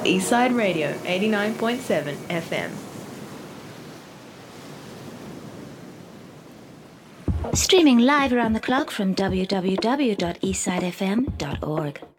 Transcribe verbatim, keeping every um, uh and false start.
Eastside Radio, eighty-nine point seven F M. Streaming live around the clock from w w w dot eastside f m dot org.